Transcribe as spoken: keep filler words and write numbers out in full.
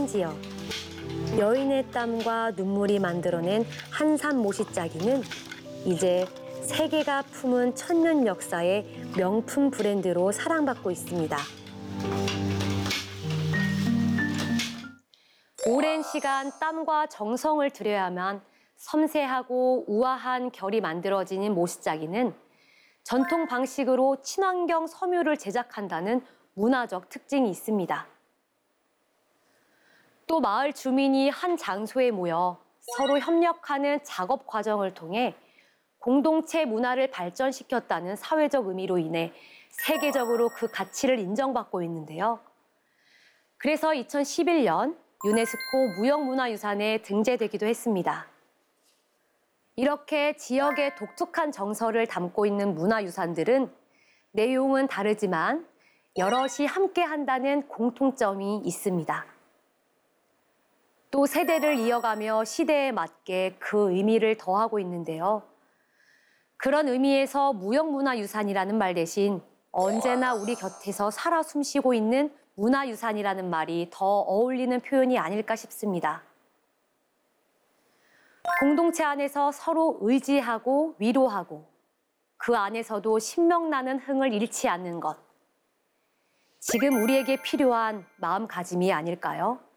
지역. 여인의 땀과 눈물이 만들어낸 한산 모시짜기는 이제 세계가 품은 천년 역사의 명품 브랜드로 사랑받고 있습니다. 오랜 시간 땀과 정성을 들여야만 섬세하고 우아한 결이 만들어지는 모시짜기는 전통 방식으로 친환경 섬유를 제작한다는 문화적 특징이 있습니다. 또 마을 주민이 한 장소에 모여 서로 협력하는 작업 과정을 통해 공동체 문화를 발전시켰다는 사회적 의미로 인해 세계적으로 그 가치를 인정받고 있는데요. 그래서 이천십일 년 유네스코 무형문화유산에 등재되기도 했습니다. 이렇게 지역의 독특한 정서를 담고 있는 문화유산들은 내용은 다르지만 여럿이 함께 한다는 공통점이 있습니다. 또 세대를 이어가며 시대에 맞게 그 의미를 더하고 있는데요. 그런 의미에서 무형문화유산이라는 말 대신 언제나 우리 곁에서 살아 숨쉬고 있는 문화유산이라는 말이 더 어울리는 표현이 아닐까 싶습니다. 공동체 안에서 서로 의지하고 위로하고 그 안에서도 신명나는 흥을 잃지 않는 것. 지금 우리에게 필요한 마음가짐이 아닐까요?